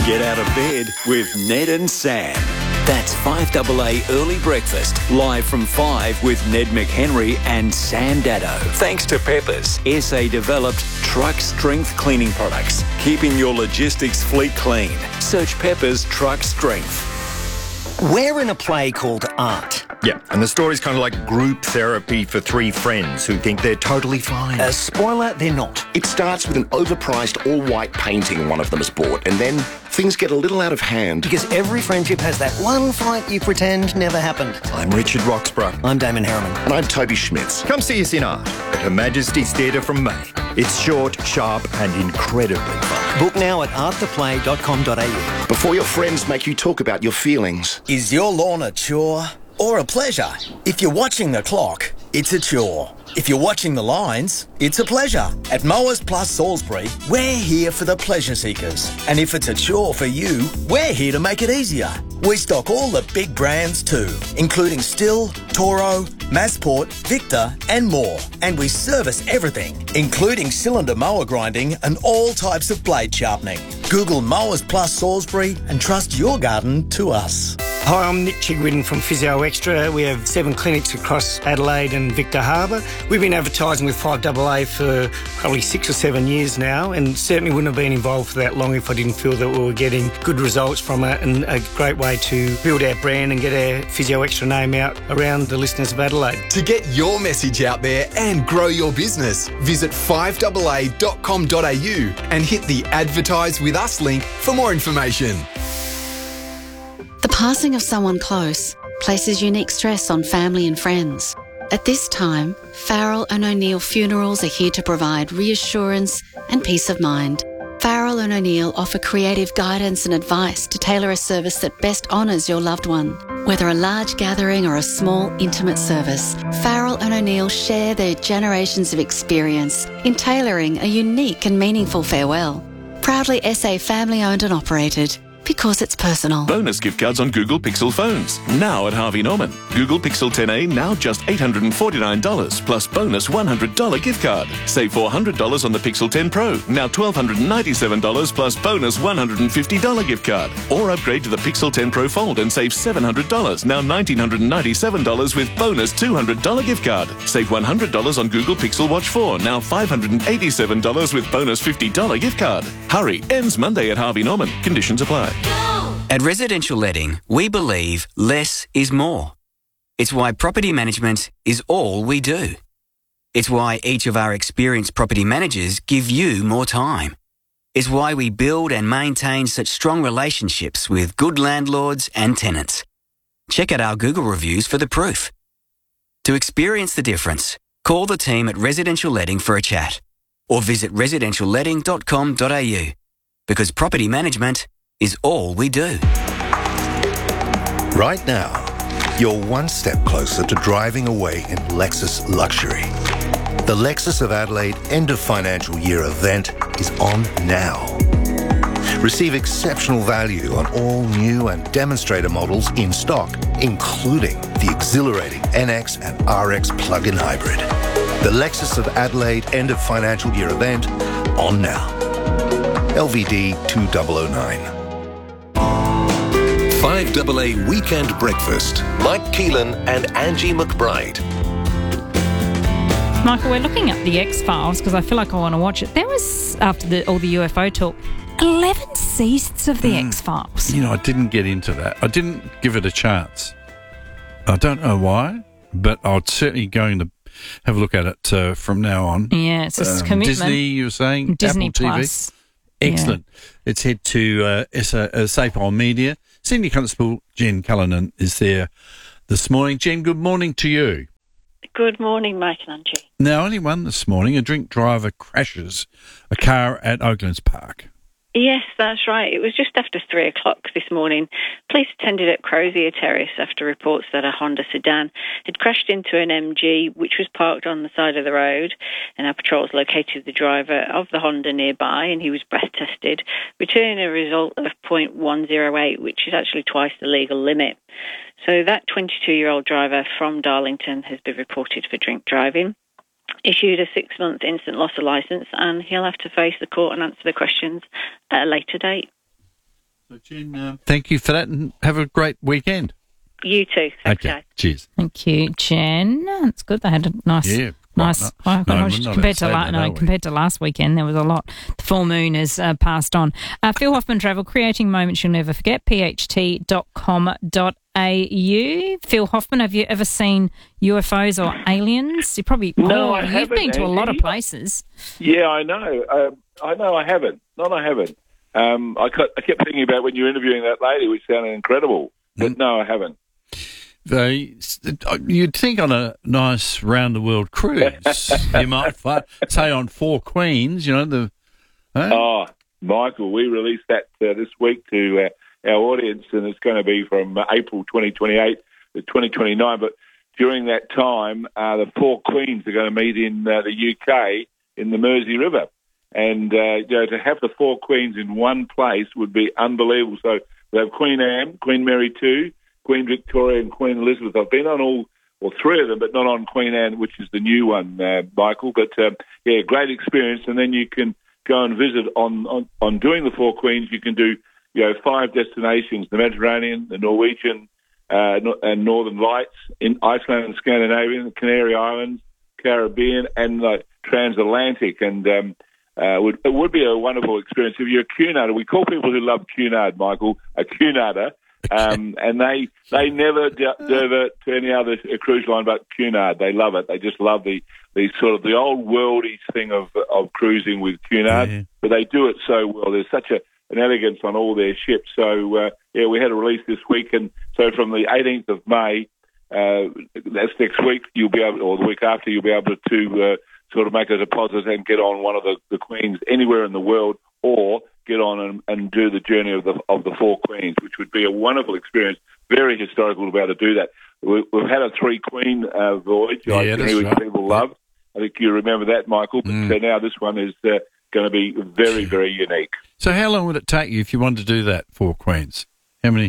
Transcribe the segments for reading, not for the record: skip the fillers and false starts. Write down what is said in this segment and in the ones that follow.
Get out of bed with Ned and Sam. That's 5AA Early Breakfast, live from 5 with Ned McHenry and Sam Dado. Thanks to Peppers, SA-developed truck strength cleaning products, keeping your logistics fleet clean. Search Peppers Truck Strength. We're in a play called Art. Yeah, and the story's kind of like group therapy for three friends who think they're totally fine. Spoiler, they're not. It starts with an overpriced all-white painting one of them has bought, and then things get a little out of hand. Because every friendship has that one fight you pretend never happened. I'm Richard Roxburgh. I'm Damon Harriman. And I'm Toby Schmitz. Come see us in Art at Her Majesty's Theatre from May. It's short, sharp and incredibly fun. Book now at arttheplay.com.au. Before your friends make you talk about your feelings. Is your lawn a chore or a pleasure? If you're watching the clock, it's a chore. If you're watching the lines, it's a pleasure. At Mowers Plus Salisbury, we're here for the pleasure seekers. And if it's a chore for you, we're here to make it easier. We stock all the big brands too, including Stihl, Toro, Massport, Victor and more. And we service everything, including cylinder mower grinding and all types of blade sharpening. Google Mowers Plus Salisbury and trust your garden to us. Hi, I'm Nick Chigwin from Physio Extra. We have 7 clinics across Adelaide and Victor Harbour. We've been advertising with 5AA for probably 6 or 7 years now, and certainly wouldn't have been involved for that long if I didn't feel that we were getting good results from it, and a great way to build our brand and get our Physio Extra name out around the listeners of Adelaide. To get your message out there and grow your business, visit 5AA.com.au and hit the Advertise with Us link for more information. The passing of someone close places unique stress on family and friends. At this time, Farrell and O'Neill Funerals are here to provide reassurance and peace of mind. Farrell and O'Neill offer creative guidance and advice to tailor a service that best honours your loved one. Whether a large gathering or a small, intimate service, Farrell and O'Neill share their generations of experience in tailoring a unique and meaningful farewell. Proudly SA family-owned and operated. Because it's personal. Bonus gift cards on Google Pixel phones. Now at Harvey Norman. Google Pixel 10a now just $849 plus bonus $100 gift card. Save $400 on the Pixel 10 Pro. Now $1,297 plus bonus $150 gift card. Or upgrade to the Pixel 10 Pro Fold and save $700. Now $1,997 with bonus $200 gift card. Save $100 on Google Pixel Watch 4. Now $587 with bonus $50 gift card. Hurry. Ends Monday at Harvey Norman. Conditions apply. At Residential Letting, we believe less is more. It's why property management is all we do. It's why each of our experienced property managers give you more time. It's why we build and maintain such strong relationships with good landlords and tenants. Check out our Google reviews for the proof. To experience the difference, call the team at Residential Letting for a chat or visit residentialletting.com.au because property management is all we do. Right now, you're one step closer to driving away in Lexus luxury. The Lexus of Adelaide end of financial year event is on now. Receive exceptional value on all new and demonstrator models in stock, including the exhilarating NX and RX plug-in hybrid. The Lexus of Adelaide end of financial year event on now. LVD 2009. 5AA Weekend Breakfast. Mike Keelan and Angie McBride. Michael, we're looking at the X-Files because I feel like I want to watch it. There was, after all the UFO talk, 11 seasons of the X-Files. You know, I didn't get into that. I didn't give it a chance. I don't know why, but I'm certainly going to have a look at it from now on. Yeah, it's a commitment. Disney, you were saying? Disney Apple Plus. TV. Excellent. Yeah. Let's head to SAPOL Media. Senior Constable Jen Cullinan is there this morning. Jen, good morning to you. Good morning, Mike and Angie. Now, only one this morning. A drink driver crashes a car at Oaklands Park. Yes, that's right. It was just after 3 o'clock this morning. Police attended at Crozier Terrace after reports that a Honda sedan had crashed into an MG, which was parked on the side of the road. And our patrols located the driver of the Honda nearby, and he was breath tested, returning a result of .108, which is actually twice the legal limit. So that 22-year-old driver from Darlington has been reported for drink driving, issued a 6-month instant loss of licence, and he'll have to face the court and answer the questions at a later date. So, Jen, thank you for that, and have a great weekend. You too. Thanks, okay. guys. Cheers. Thank you, Jen. That's good. They had a nice. Compared to last weekend, there was a lot. The full moon has passed on. Phil Hoffman Travel, creating moments you'll never forget, pht.com.au. Phil Hoffman, have you ever seen UFOs or aliens? You probably I haven't. You've been to a lot of places. Yeah, I know. I haven't. I haven't. I kept thinking about when you were interviewing that lady, which sounded incredible. But no, I haven't. You'd think on a nice round-the-world cruise, you might say on Four Queens, Oh, Michael, we released that this week to our audience, and it's going to be from April 2028 to 2029. But during that time, the Four Queens are going to meet in the UK in the Mersey River. And to have the Four Queens in one place would be unbelievable. So we have Queen Anne, Queen Mary II, Queen Victoria and Queen Elizabeth. I've been on all three of them, but not on Queen Anne, which is the new one, Michael. But, great experience. And then you can go and visit on doing the Four Queens. You can do, 5 destinations, the Mediterranean, the Norwegian and Northern Lights, in Iceland and Scandinavia, the Canary Islands, Caribbean, and the transatlantic. And it would be a wonderful experience. If you're a Cunarder, we call people who love Cunard, Michael, a Cunarder. And they never divert to any other cruise line but Cunard. They love it. They just love the sort of the old worldy thing of cruising with Cunard, but they do it so well. There's such an elegance on all their ships. So we had a release this week, and so from the 18th of May, that's next week, you'll be able, or the week after, you'll be able to sort of make a deposit and get on one of the Queens anywhere in the world, or get on and do the journey of the Four Queens, which would be a wonderful experience. Very historical to be able to do that. We've had a 3-Queen voyage, which people love. I think you remember that, Michael. But now this one is going to be very, very unique. So how long would it take you if you wanted to do that, Four Queens? How many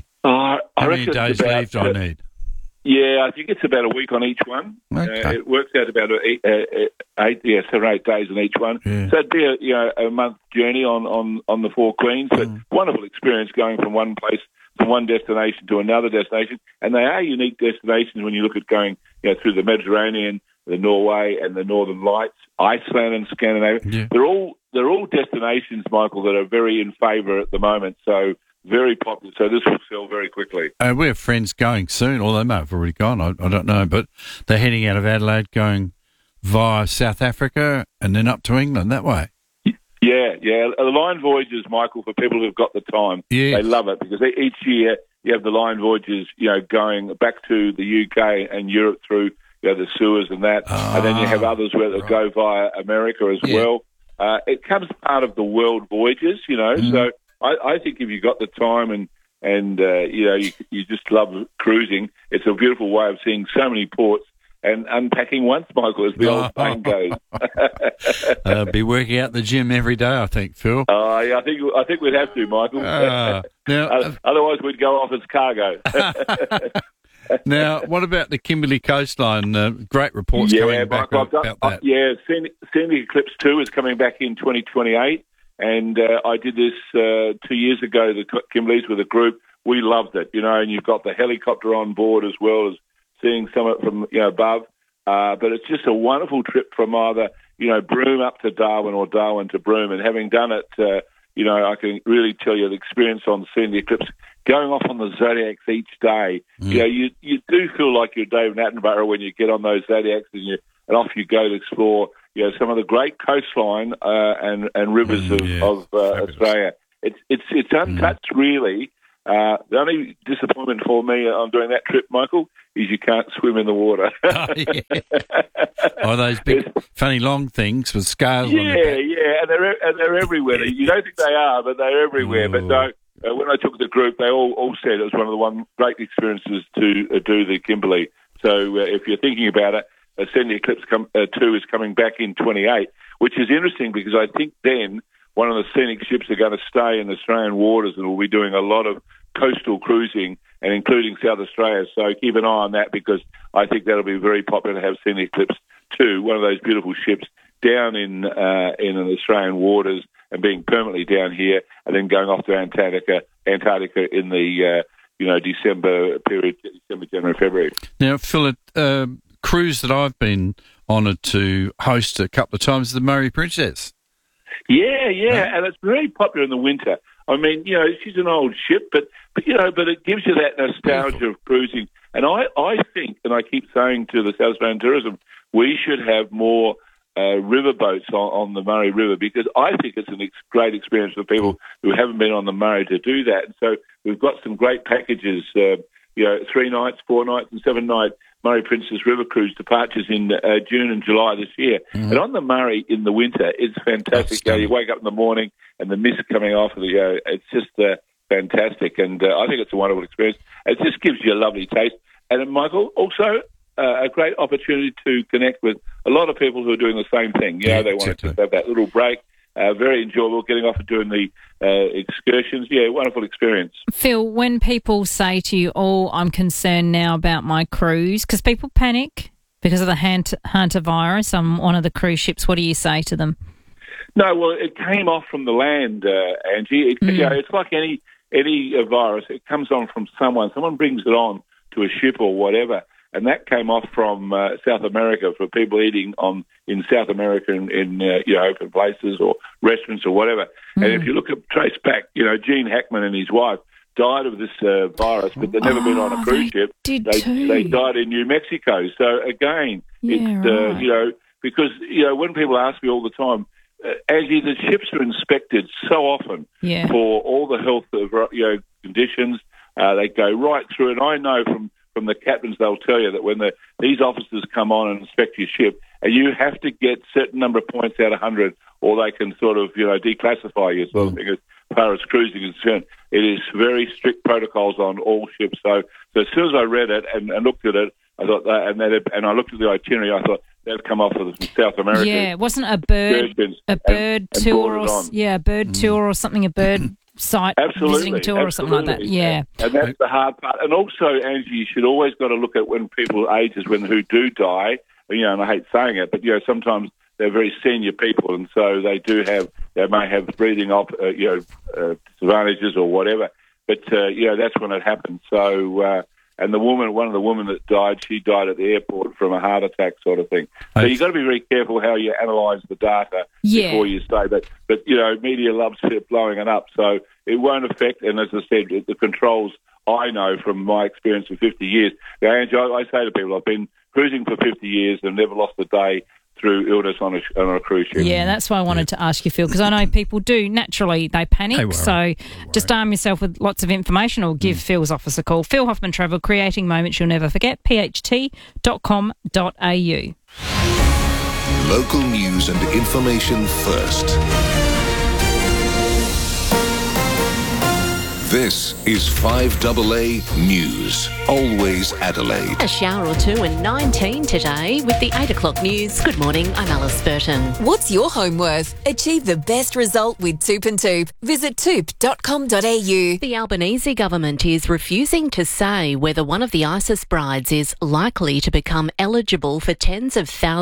days leave do I need? Yeah, I think it's about a week on each one. Okay. It works out about 7 or 8 days on each one. Yeah. So it'd be a month journey on the Four Queens. But wonderful experience going from one place, from one destination to another destination. And they are unique destinations when you look at going through the Mediterranean, the Norway and the Northern Lights, Iceland and Scandinavia. Yeah. They're all destinations, Michael, that are very in favour at the moment. So very popular, so this will sell very quickly. We have friends going soon, or they may have already gone, I don't know, but they're heading out of Adelaide, going via South Africa and then up to England that way. Yeah. The line voyages, Michael, for people who've got the time, they love it, because each year you have the line voyages, going back to the UK and Europe through the Suez and that, and then you have others where they go via America as well. It comes part of the world voyages, so I think if you've got the time and you just love cruising, it's a beautiful way of seeing so many ports and unpacking once, Michael, as the old saying goes. Be working out the gym every day, I think, Phil. I think we'd have to, Michael. Otherwise, we'd go off as cargo. Now, what about the Kimberley coastline? Great reports coming back about that. Scenic Eclipse 2 is coming back in 2028. And I did this 2 years ago, the Kimberleys, with a group. We loved it, and you've got the helicopter on board as well as seeing some of it from above. But it's just a wonderful trip from either, Broome up to Darwin or Darwin to Broome. And having done it, I can really tell you the experience on seeing the eclipse, going off on the Zodiacs each day. You do feel like you're David Attenborough when you get on those Zodiacs and off you go to explore some of the great coastline and rivers of Australia. It's untouched, really. The only disappointment for me on doing that trip, Michael, is you can't swim in the water. Those big, funny long things with scales on their back. Yeah, and they're everywhere. You don't think they are, but they're everywhere. But no, when I took the group, they all said it was one of the great experiences to do the Kimberley. So if you're thinking about it, Ascend Eclipse 2 is coming back in 28, which is interesting because I think then one of the scenic ships are going to stay in Australian waters and will be doing a lot of coastal cruising and including South Australia. So keep an eye on that because I think that'll be very popular to have Scenic Eclipse 2, one of those beautiful ships down in Australian waters and being permanently down here and then going off to Antarctica Antarctica in the December period, December, January, February. Now, Phil, cruise that I've been honoured to host a couple of times is the Murray Princess. Yeah, and it's very popular in the winter. I mean, she's an old ship, but it gives you that nostalgia of cruising. And I think, and I keep saying to the South Australian Tourism, we should have more riverboats on the Murray River, because I think it's a great experience for people who haven't been on the Murray to do that. And so we've got some great packages, 3 nights, 4 nights and 7-night Murray Princess River Cruise departures in June and July this year. Mm-hmm. And on the Murray in the winter, it's fantastic. You wake up in the morning and the mist coming off of it's just fantastic. And I think it's a wonderful experience. It just gives you a lovely taste. And Michael, also a great opportunity to connect with a lot of people who are doing the same thing. They want to have that little break. Very enjoyable, getting off and doing the excursions. Yeah, wonderful experience. Phil, when people say to you, I'm concerned now about my cruise, because people panic because of the hantavirus on one of the cruise ships, what do you say to them? No, well, it came off from the land, Angie. It's like any virus. It comes on from someone. Someone brings it on to a ship or whatever. And that came off from South America, for people eating in South America in open places or restaurants or whatever. And if you trace back, Gene Hackman and his wife died of this virus, but they'd never been on a cruise ship. They died in New Mexico. So again, because when people ask me all the time, Angie, the ships are inspected so often for all the health of conditions. They go right through, and I know from the captains, they'll tell you that when these officers come on and inspect your ship, and you have to get a certain number of points out of 100, or they can sort of, declassify you, sort of thing, as far as cruising is concerned. It is very strict protocols on all ships. So as soon as I read it and looked at it, I thought that, and I looked at the itinerary, I thought they've come off of South America. Yeah, it wasn't a bird tour or something, a bird site visiting tour or something like that. Yeah. And that's the hard part. And also, Angie, you should always got to look at when people ages who do die, and I hate saying it, but sometimes they're very senior people, and so they may have breathing disadvantages or whatever. But that's when it happens. So and one of the women that died, she died at the airport from a heart attack, sort of thing. So you've got to be very careful how you analyse the data before you say that. But media loves blowing it up, so it won't affect. And as I said, the controls, I know from my experience for 50 years. Now, Angie, I say to people, I've been cruising for 50 years and never lost a day through illness on a cruise ship. Yeah, that's why I wanted to ask you, Phil, because I know people do. Naturally, they panic, so just arm yourself with lots of information or give Phil's office a call. Phil Hoffman Travel, creating moments you'll never forget, pht.com.au. Local news and information first. This is 5AA News. Always Adelaide. A shower or two and 19 today with the 8 o'clock news. Good morning, I'm Alice Burton. What's your home worth? Achieve the best result with Toop and Toop. Visit toop.com.au. The Albanese government is refusing to say whether one of the ISIS brides is likely to become eligible for tens of thousands